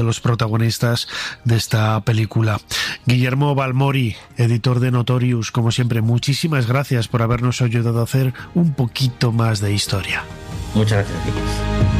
de los protagonistas de esta película. Guillermo Balmori, editor de Notorious, como siempre, muchísimas gracias por habernos ayudado a hacer un poquito más de historia. Muchas gracias, chicos.